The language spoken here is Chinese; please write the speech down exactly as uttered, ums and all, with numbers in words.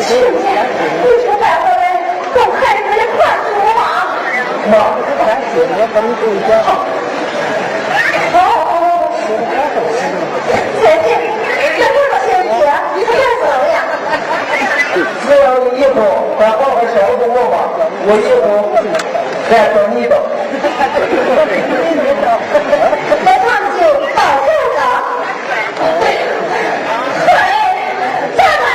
去年你出带回来，跟孩子一块住吗？ 妈，咱今年跟你回家。 哦，姐姐，这多少钱钱？你看怎么样？ 只要你以后再好好照顾我吧，我以后再等你的。